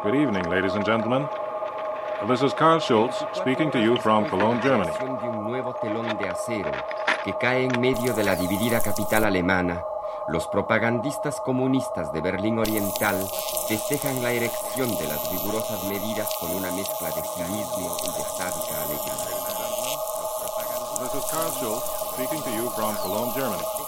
Good evening, ladies and gentlemen. This is Karl Schulz speaking to you from Cologne, Germany. De un nuevo telón de acero que cae en medio de la dividida capital alemana. Los propagandistas comunistas de Berlín Oriental festejan la erección de las rigurosas medidas con una mezcla de cinismo y de sádica alegría. This is Karl Schulz speaking to you from Cologne, Germany.